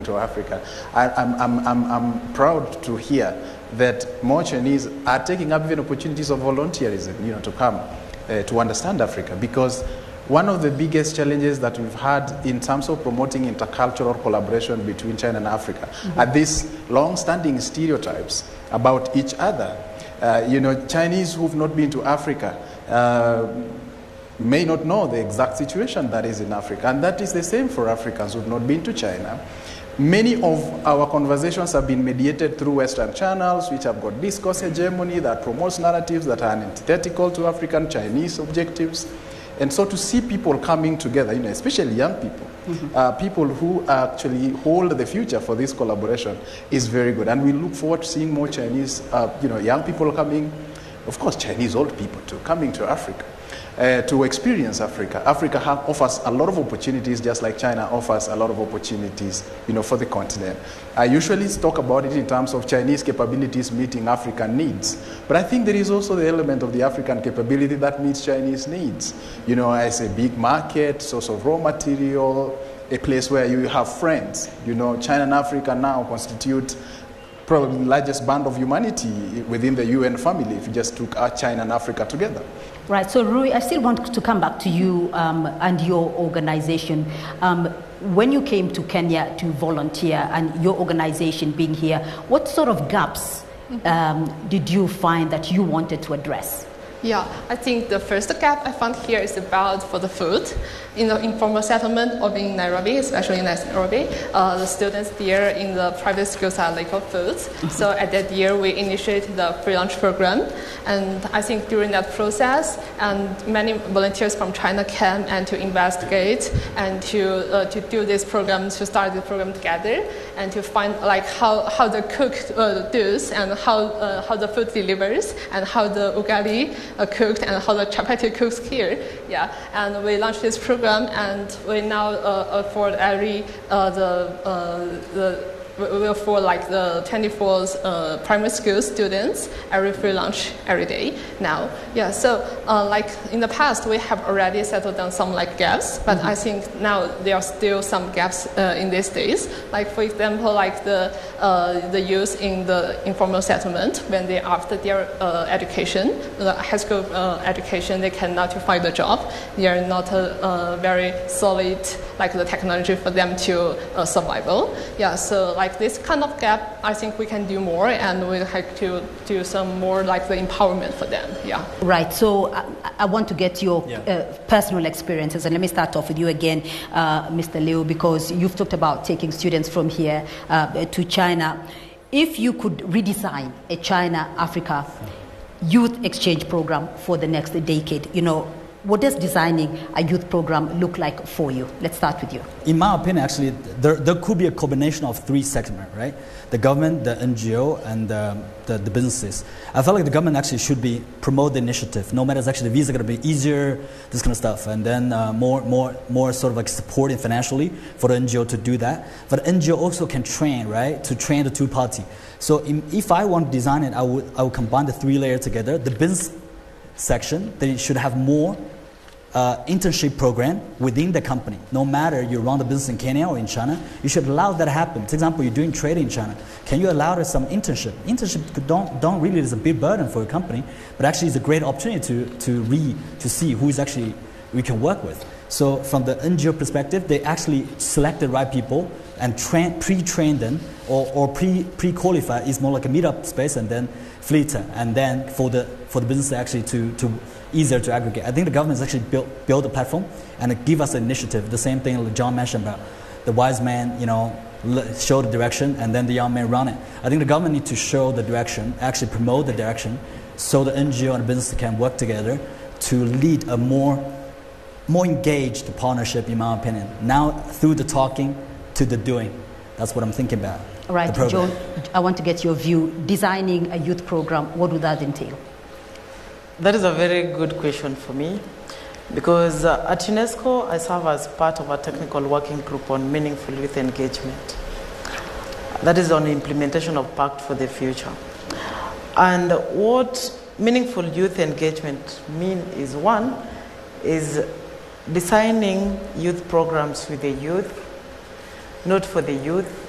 to Africa. I'm proud to hear that more Chinese are taking up even opportunities of volunteerism, to come to understand Africa, because one of the biggest challenges that we've had in terms of promoting intercultural collaboration between China and Africa are these long-standing stereotypes about each other. Chinese who've not been to Africa may not know the exact situation that is in Africa, and that is the same for Africans who've not been to China. Many of our conversations have been mediated through Western channels, which have got discourse hegemony that promotes narratives that are antithetical to African Chinese objectives. And so to see people coming together, especially young people, people who actually hold the future for this collaboration is very good. And we look forward to seeing more Chinese, young people coming, of course, Chinese old people too, coming to Africa. To experience Africa. Africa offers a lot of opportunities, just like China offers a lot of opportunities, for the continent. I usually talk about it in terms of Chinese capabilities meeting African needs, but I think there is also the element of the African capability that meets Chinese needs. As a big market, source of raw material, a place where you have friends. China and Africa now constitute probably the largest band of humanity within the UN family, if you just took China and Africa together. Right. So, Rui, I still want to come back to you and your organization. When you came to Kenya to volunteer and your organization being here, what sort of gaps did you find that you wanted to address? Yeah, I think the first gap I found here is about for the food. In the informal settlement or in Nairobi, especially in Nairobi, the students there in the private schools are lack of food. So at that year, we initiated the free lunch program. And I think during that process, and many volunteers from China came and to investigate and to do this program, to start the program together, and to find how the cook does and how the food delivers and how the ugali cooked and how the chapati cooks here. Yeah, and we launched this program, and we now afford every for the 24 primary school students every free lunch every day now. Yeah, so in the past we have already settled down some gaps, but I think now there are still some gaps in these days. For example, the youth in the informal settlement, when they after their education, the high school education, they cannot find a job. They are not very solid the technology for them to survival. Yeah, so this kind of gap, I think we can do more, and we have to do some more the empowerment for them. Yeah. Right. So I want to get your personal experiences, and let me start off with you again, Mr. Liu, because you've talked about taking students from here to China. If you could redesign a China-Africa youth exchange program for the next decade, what does designing a youth program look like for you? Let's start with you. In my opinion, actually, there could be a combination of three segments, right? The government, the NGO, and the businesses. I feel like the government actually should promote the initiative. No matter it's actually the visa going to be easier, this kind of stuff, and then more sort of supporting financially for the NGO to do that. But the NGO also can train, right? To train the two party. So if I want to design it, I would combine the three layers together. The business section, they should have more internship program within the company. No matter you run the business in Kenya or in China, you should allow that to happen. For example, you're doing trading in China. Can you allow some internship? Internship don't really is a big burden for a company, but actually it's a great opportunity to see who is actually we can work with. So from the NGO perspective, they actually select the right people and pre-train them or pre-qualify. Is more like a meetup space, and then filter, and then for the business actually to easier to aggregate. I think the government has actually built a platform and give us an initiative. The same thing like John mentioned about the wise man, show the direction, and then the young man run it. I think the government needs to show the direction, actually promote the direction, so the NGO and the business can work together to lead a more engaged partnership, in my opinion. Now through the talking to the doing. That's what I'm thinking about. All right, John, I want to get your view. Designing a youth program, what would that entail? That is a very good question for me, because at UNESCO I serve as part of a technical working group on meaningful youth engagement. That is on implementation of Pact for the Future. And what meaningful youth engagement means is, one, is designing youth programs with the youth, not for the youth,